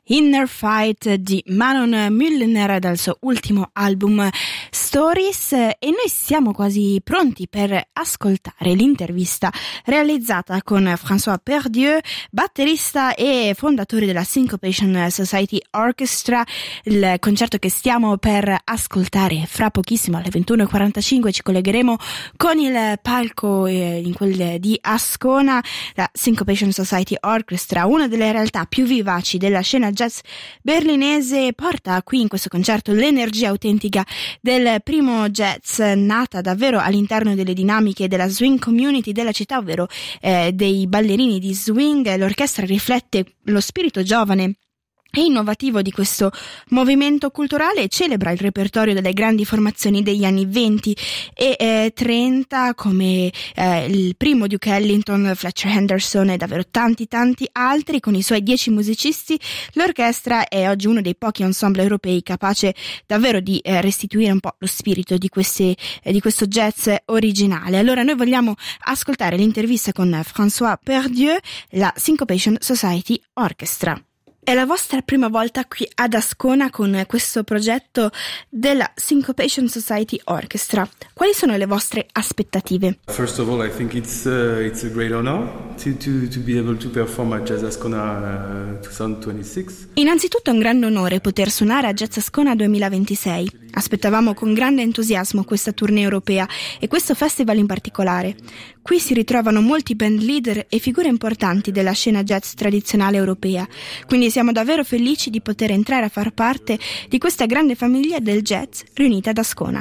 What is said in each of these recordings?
Inner Fight di Manon Müllner dal suo ultimo album Stories, e noi siamo quasi pronti per ascoltare l'intervista realizzata con François Perdieu, batterista e fondatore della Syncopation Society Orchestra. Il concerto che stiamo per ascoltare fra pochissimo alle 21:45 ci collegheremo con il palco in quel di Ascona. La Syncopation Society Orchestra, una delle realtà più vivaci della scena jazz berlinese, porta qui in questo concerto l'energia autentica del primo jazz, nata davvero all'interno delle dinamiche della swing community della città, ovvero dei ballerini di swing. L'orchestra riflette lo spirito giovane e innovativo di questo movimento culturale e celebra il repertorio delle grandi formazioni degli anni 20 e 30 come il primo Duke Ellington, Fletcher Henderson e davvero tanti altri. Con i suoi 10 musicisti l'orchestra è oggi uno dei pochi ensemble europei capace davvero di restituire un po' lo spirito di questo jazz originale. Allora noi vogliamo ascoltare l'intervista con François Perdieu, la Syncopation Society Orchestra. È la vostra prima volta qui ad Ascona con questo progetto della Syncopation Society Orchestra. Quali sono le vostre aspettative? First of all, I think it's a great honor to be able to perform at Jazz Ascona 2026. Innanzitutto è un grande onore poter suonare a Jazz Ascona 2026. Aspettavamo con grande entusiasmo questa tournée europea e questo festival in particolare. Qui si ritrovano molti band leader e figure importanti della scena jazz tradizionale europea, quindi siamo davvero felici di poter entrare a far parte di questa grande famiglia del jazz riunita ad Ascona.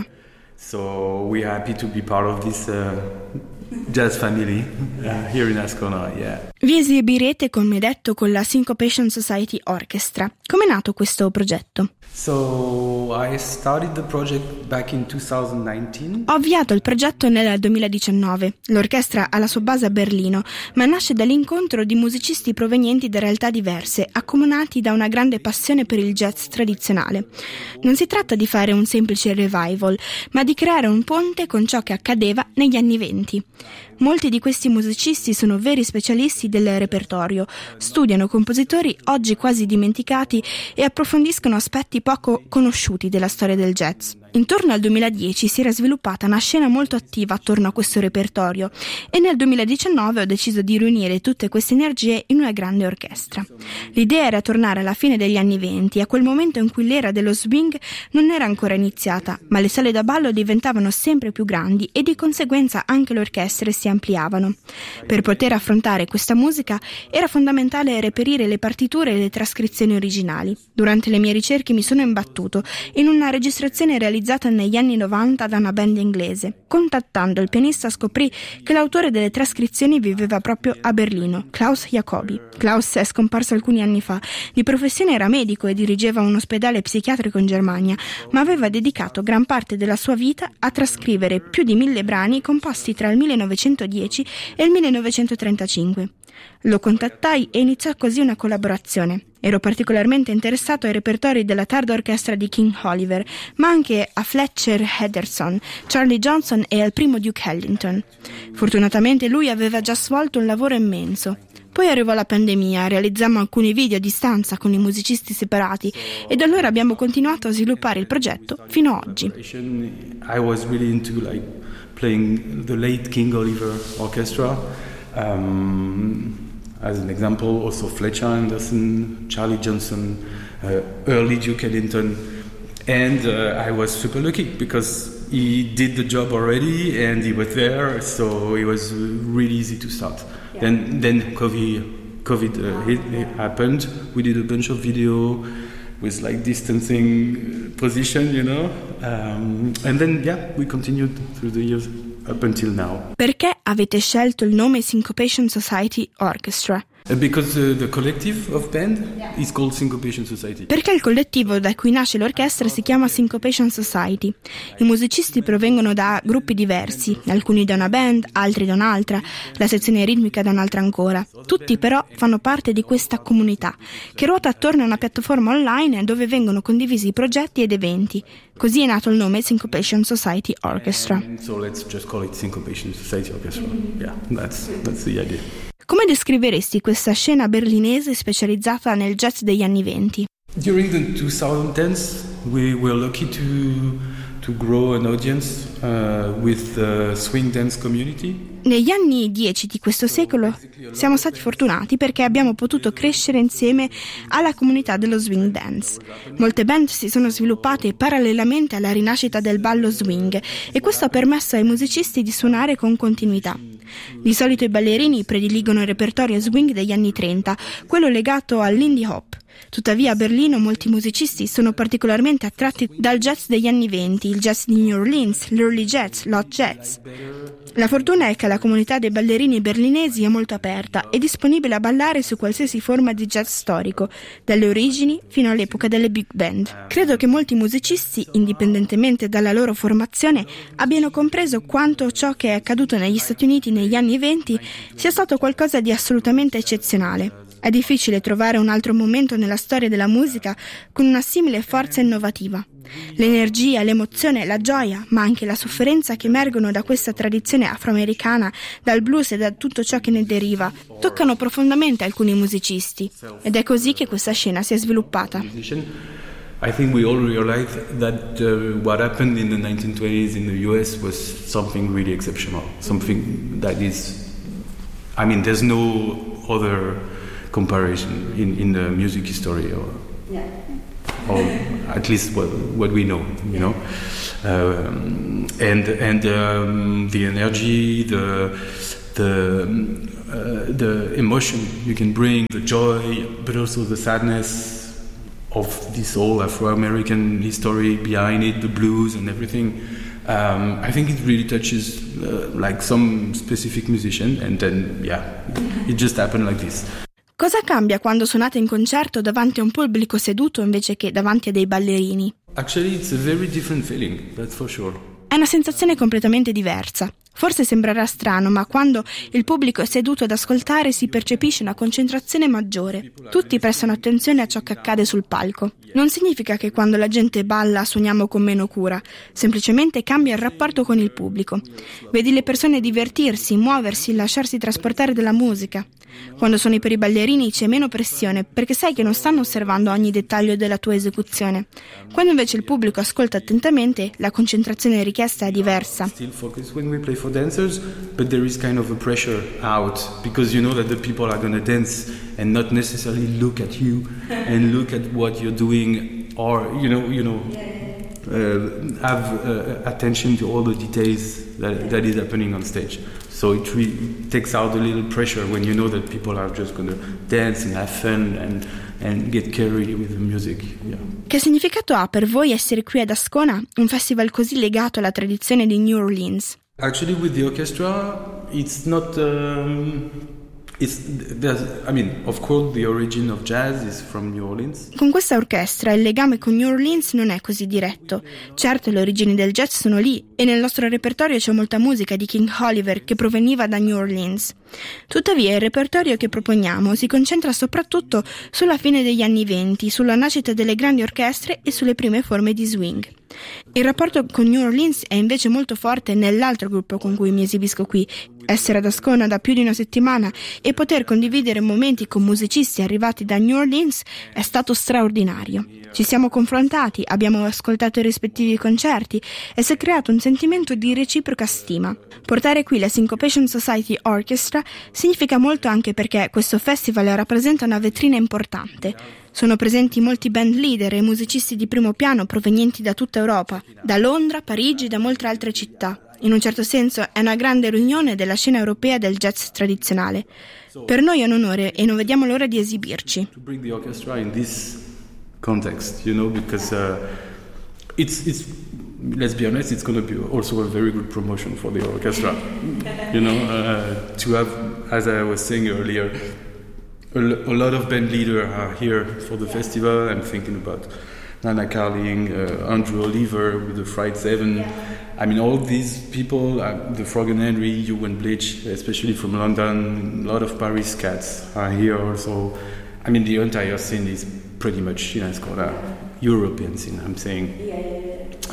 So we're happy to be part of this jazz family here in Ascona, yeah. Vi esibirete, come detto, con la Syncopation Society Orchestra. Come è nato questo progetto? So I started the project back in 2019. Ho avviato il progetto nel 2019. L'orchestra ha la sua base a Berlino, ma nasce dall'incontro di musicisti provenienti da realtà diverse, accomunati da una grande passione per il jazz tradizionale. Non si tratta di fare un semplice revival, ma di creare un ponte con ciò che accadeva negli anni '20. Molti di questi musicisti sono veri specialisti del repertorio, studiano compositori oggi quasi dimenticati e approfondiscono aspetti poco conosciuti della storia del jazz. Intorno al 2010 si era sviluppata una scena molto attiva attorno a questo repertorio e nel 2019 ho deciso di riunire tutte queste energie in una grande orchestra. L'idea era tornare alla fine degli anni '20, a quel momento in cui l'era dello swing non era ancora iniziata, ma le sale da ballo diventavano sempre più grandi e di conseguenza anche le orchestre si ampliavano. Per poter affrontare questa musica era fondamentale reperire le partiture e le trascrizioni originali. Durante le mie ricerche mi sono imbattuto in una registrazione realizzata negli anni 90 da una band inglese. Contattando il pianista scoprì che l'autore delle trascrizioni viveva proprio a Berlino, Klaus Jacobi. Klaus è scomparso alcuni anni fa. Di professione era medico e dirigeva un ospedale psichiatrico in Germania, ma aveva dedicato gran parte della sua vita a trascrivere più di 1000 brani composti tra il 1910 e il 1935. Lo contattai e iniziò così una collaborazione. Ero particolarmente interessato ai repertori della tarda orchestra di King Oliver, ma anche a Fletcher Henderson, Charlie Johnson e al primo Duke Ellington. Fortunatamente lui aveva già svolto un lavoro immenso. Poi arrivò la pandemia, realizzammo alcuni video a distanza con i musicisti separati e da allora abbiamo continuato a sviluppare il progetto fino ad oggi. I was really into playing the late King Oliver Orchestra. As an example, also Fletcher Henderson, Charlie Johnson, early Duke Ellington, and I was super lucky because he did the job already and he was there, so it was really easy to start. Yeah. Then COVID happened. We did a bunch of video with like distancing position, and then we continued through the years. Up until now. Perché avete scelto il nome Syncopation Society Orchestra? Because the collective of band is called Syncopation Society. Perché il collettivo da cui nasce l'orchestra si chiama Syncopation Society. I musicisti provengono da gruppi diversi, alcuni da una band, altri da un'altra, la sezione ritmica da un'altra ancora. Tutti però fanno parte di questa comunità, che ruota attorno a una piattaforma online dove vengono condivisi progetti ed eventi. Così è nato il nome Syncopation Society Orchestra. So let's just call it Syncopation Society Orchestra. Yeah, that's the idea. Come descriveresti questa scena berlinese specializzata nel jazz degli anni '20? During the 2010s, we were lucky to grow an audience with the swing dance community. Negli anni 10 di questo secolo siamo stati fortunati perché abbiamo potuto crescere insieme alla comunità dello swing dance. Molte band si sono sviluppate parallelamente alla rinascita del ballo swing e questo ha permesso ai musicisti di suonare con continuità. Di solito i ballerini prediligono il repertorio swing degli anni 30, quello legato all'indie hop. Tuttavia a Berlino molti musicisti sono particolarmente attratti dal jazz degli anni 20, il jazz di New Orleans, l'early jazz, l'hot jazz. La fortuna è che la comunità dei ballerini berlinesi è molto aperta e disponibile a ballare su qualsiasi forma di jazz storico, dalle origini fino all'epoca delle big band. Credo che molti musicisti, indipendentemente dalla loro formazione, abbiano compreso quanto ciò che è accaduto negli Stati Uniti negli anni 20 sia stato qualcosa di assolutamente eccezionale. È difficile trovare un altro momento nella storia della musica con una simile forza innovativa. L'energia, l'emozione, la gioia, ma anche la sofferenza che emergono da questa tradizione afroamericana, dal blues e da tutto ciò che ne deriva, toccano profondamente alcuni musicisti. Ed è così che questa scena si è sviluppata. I think we all realized that what happened in the 1920s in the US was something really exceptional. Something that is, I mean, there's no other comparison in the music history or at least what we know, you know, and the energy, the emotion you can bring, the joy, but also the sadness of this whole Afro-American history behind it, the blues and everything. I think it really touches like some specific musician, and then it just happened like this. Cosa cambia quando suonate in concerto davanti a un pubblico seduto invece che davanti a dei ballerini? Actually, it's a very different feeling, that's for sure. È una sensazione completamente diversa. Forse sembrerà strano, ma quando il pubblico è seduto ad ascoltare si percepisce una concentrazione maggiore. Tutti prestano attenzione a ciò che accade sul palco. Non significa che quando la gente balla suoniamo con meno cura, semplicemente cambia il rapporto con il pubblico. Vedi le persone divertirsi, muoversi, lasciarsi trasportare dalla musica. Quando suoni per i ballerini c'è meno pressione, perché sai che non stanno osservando ogni dettaglio della tua esecuzione. Quando invece il pubblico ascolta attentamente, la concentrazione richiesta è diversa. Still focus when we play for dancers, but there is kind of a pressure out because you know that the people are going to dance and not necessarily look at you and look at what you're doing, or have attention to all the details that is happening on stage. So it really takes out a little pressure when you know that people are just going to dance and have fun and get carried with the music. Yeah. Che significato ha per voi essere qui ad Ascona, un festival così legato alla tradizione di New Orleans? Actually, with the orchestra, it's not. Of course, the origin of jazz is from New Orleans. Con questa orchestra il legame con New Orleans non è così diretto. Certo, le origini del jazz sono lì e nel nostro repertorio c'è molta musica di King Oliver che proveniva da New Orleans. Tuttavia, il repertorio che proponiamo si concentra soprattutto sulla fine degli anni '20, sulla nascita delle grandi orchestre e sulle prime forme di swing. Il rapporto con New Orleans è invece molto forte nell'altro gruppo con cui mi esibisco qui. Essere ad Ascona da più di una settimana e poter condividere momenti con musicisti arrivati da New Orleans è stato straordinario. Ci siamo confrontati, abbiamo ascoltato i rispettivi concerti e si è creato un sentimento di reciproca stima. Portare qui la Syncopation Society Orchestra significa molto anche perché questo festival rappresenta una vetrina importante. Sono presenti molti band leader e musicisti di primo piano provenienti da tutta Europa, da Londra, Parigi e da molte altre città. In un certo senso è una grande riunione della scena europea del jazz tradizionale. Per noi è un onore e non vediamo l'ora di esibirci. To bring the orchestra in this context, because it's let's be honest, it's going to be also a very good promotion for the orchestra. To have, as I was saying earlier, a lot of band leaders are here for the festival. I'm thinking about Nana Carling, Andrew Oliver with the Fright Seven. I mean, all these people, the Frog and Henry, Ewan Bleach, especially from London, a lot of Paris cats are here also. I mean, the entire scene is pretty much, it's called a European scene, I'm saying.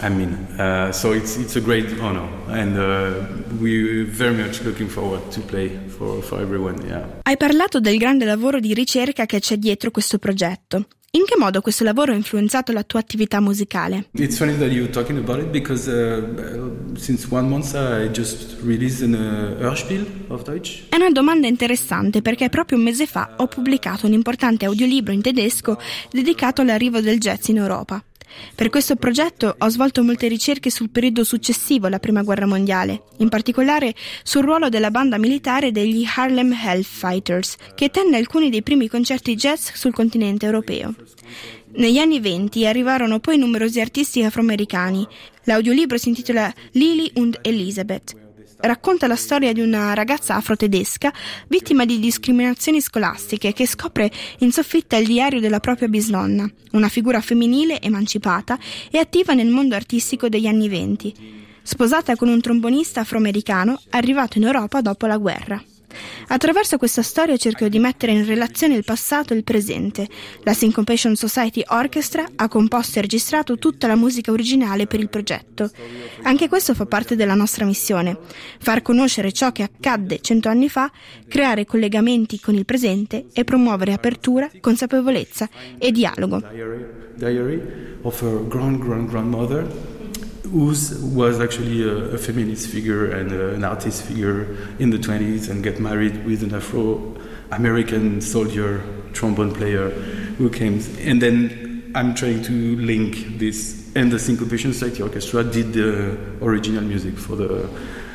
So it's a great honor, and we're very much looking forward to play for everyone. Yeah. Hai parlato del grande lavoro di ricerca che c'è dietro questo progetto. In che modo questo lavoro ha influenzato la tua attività musicale? It's funny that you're talking about it because since 1 month I just released an Hörspiel auf Deutsch. È una domanda interessante perché proprio un mese fa ho pubblicato un importante audiolibro in tedesco dedicato all'arrivo del jazz in Europa. Per questo progetto ho svolto molte ricerche sul periodo successivo alla Prima Guerra Mondiale, in particolare sul ruolo della banda militare degli Harlem Hellfighters, che tenne alcuni dei primi concerti jazz sul continente europeo. Negli anni 20 arrivarono poi numerosi artisti afroamericani. L'audiolibro si intitola Lily und Elizabeth. Racconta la storia di una ragazza afro-tedesca vittima di discriminazioni scolastiche che scopre in soffitta il diario della propria bisnonna, una figura femminile emancipata e attiva nel mondo artistico degli anni 20, sposata con un trombonista afroamericano arrivato in Europa dopo la guerra. Attraverso questa storia cerco di mettere in relazione il passato e il presente. La Syncopation Society Orchestra ha composto e registrato tutta la musica originale per il progetto. Anche questo fa parte della nostra missione: far conoscere ciò che accadde 100 anni fa, creare collegamenti con il presente e promuovere apertura, consapevolezza e dialogo. Diary of her grandmother, who was actually a feminist figure and an artist figure in the 20s, and get married with an Afro-American soldier trombone player who came. And then I'm trying to link this, and the Syncopation Society Orchestra did the original music for the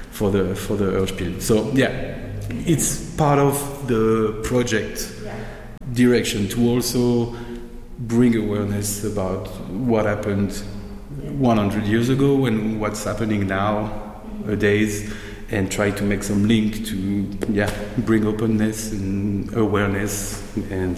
Hörspiel. So yeah, it's part of the project direction to also bring awareness about what happened 100 years ago and what's happening nowadays, and try to make some link to bring openness and awareness, and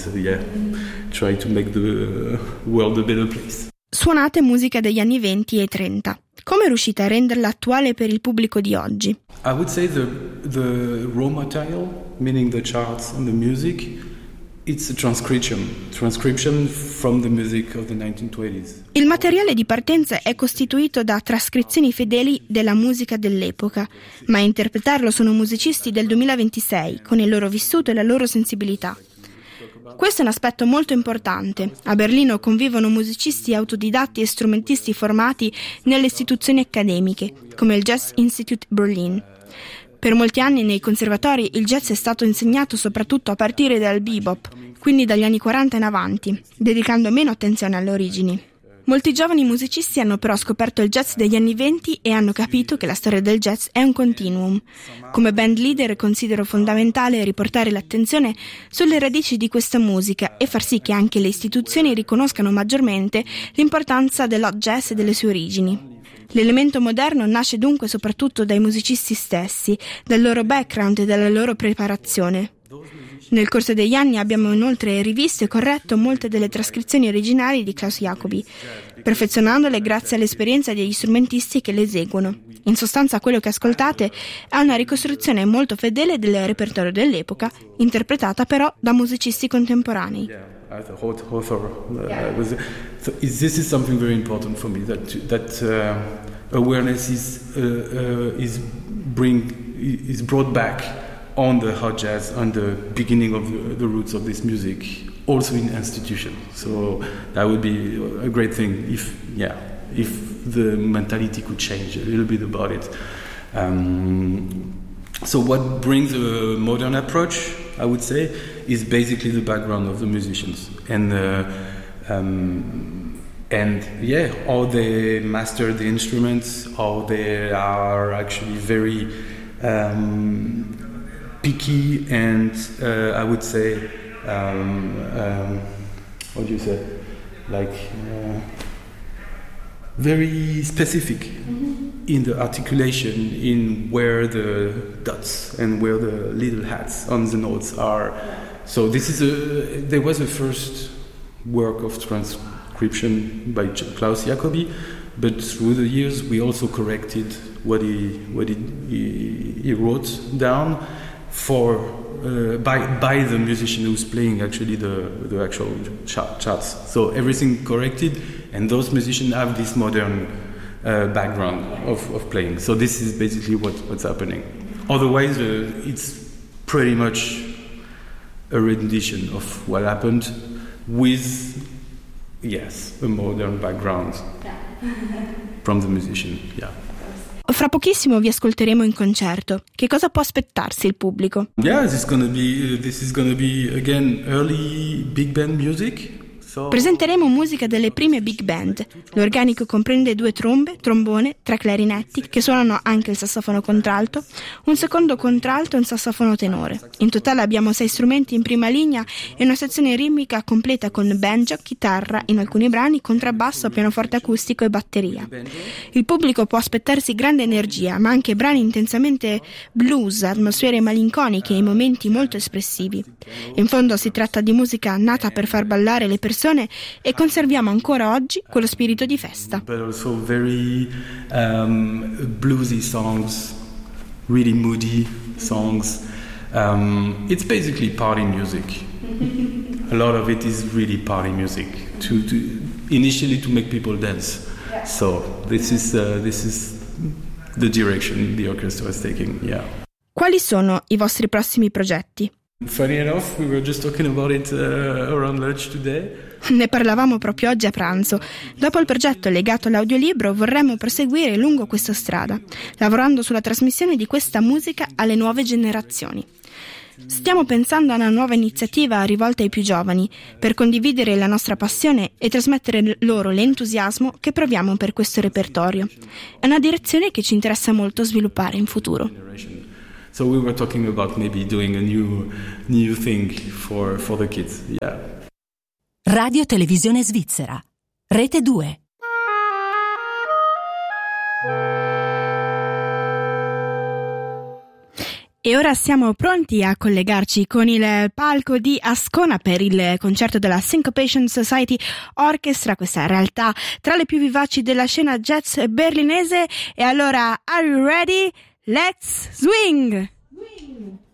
try to make the world a better place. Suonate musica degli anni 20 e 30. Come riuscite a renderla attuale per il pubblico di oggi? I would say the raw material, meaning the charts and the music, it's a transcription from the music of the 1920s. Il materiale di partenza è costituito da trascrizioni fedeli della musica dell'epoca, ma a interpretarlo sono musicisti del 2026, con il loro vissuto e la loro sensibilità. Questo è un aspetto molto importante. A Berlino convivono musicisti autodidatti e strumentisti formati nelle istituzioni accademiche, come il Jazz Institute Berlin. Per molti anni nei conservatori il jazz è stato insegnato soprattutto a partire dal bebop, quindi dagli anni 40 in avanti, dedicando meno attenzione alle origini. Molti giovani musicisti hanno però scoperto il jazz degli anni 20 e hanno capito che la storia del jazz è un continuum. Come band leader considero fondamentale riportare l'attenzione sulle radici di questa musica e far sì che anche le istituzioni riconoscano maggiormente l'importanza dell'hot jazz e delle sue origini. L'elemento moderno nasce dunque soprattutto dai musicisti stessi, dal loro background e dalla loro preparazione. Nel corso degli anni abbiamo inoltre rivisto e corretto molte delle trascrizioni originali di Klaus Jacobi, perfezionandole grazie all'esperienza degli strumentisti che le eseguono. In sostanza quello che ascoltate è una ricostruzione molto fedele del repertorio dell'epoca, interpretata però da musicisti contemporanei. So this is something very important for me, that awareness is brought back on the hot jazz, on the beginning of the roots of this music, also in institution. So that would be a great thing if the mentality could change a little bit about it. So what brings a modern approach, I would say, is basically the background of the musicians and how they master the instruments, how they are actually very picky and I would say what do you say, like very specific in the articulation, in where the dots and where the little hats on the notes are. So this is there was a first work of transcription by Klaus Jacobi, but through the years we also corrected what he wrote down by the musician who's playing actually the actual charts. So everything corrected, and those musicians have this modern background of playing. So this is basically what's happening. Otherwise, it's pretty much a rendition of what happened with, yes, a modern background from the musician. Yeah. Fra pochissimo vi ascolteremo in concerto. Che cosa può aspettarsi il pubblico? Yeah, this is gonna be again early big band music. Presenteremo musica delle prime big band. L'organico comprende 2 trombe, trombone, 3 clarinetti che suonano anche il sassofono contralto, un secondo contralto e un sassofono tenore. In totale abbiamo 6 strumenti in prima linea e una sezione ritmica completa con banjo, chitarra, in alcuni brani contrabbasso, pianoforte acustico e batteria. Il pubblico può aspettarsi grande energia, ma anche brani intensamente blues, atmosfere malinconiche e momenti molto espressivi. In fondo si tratta di musica nata per far ballare le persone e conserviamo ancora oggi quello spirito di festa. But also very bluesy songs, really moody songs. It's basically party music. A lot of it is really party music initially to make people dance. So this is the direction the orchestra is taking. Yeah. Quali sono i vostri prossimi progetti? Funny enough, we were just talking about it around lunch today. Ne parlavamo proprio oggi a pranzo. Dopo il progetto legato all'audiolibro vorremmo proseguire lungo questa strada, lavorando sulla trasmissione di questa musica alle nuove generazioni. Stiamo pensando a una nuova iniziativa rivolta ai più giovani, per condividere la nostra passione e trasmettere loro l'entusiasmo che proviamo per questo repertorio. È una direzione che ci interessa molto sviluppare in futuro. So we were talking about maybe doing a new thing for the kids. Yeah. Radio Televisione Svizzera, Rete 2. E ora siamo pronti a collegarci con il palco di Ascona per il concerto della Syncopation Society Orchestra, questa realtà tra le più vivaci della scena jazz berlinese. E allora, are you ready? Let's swing!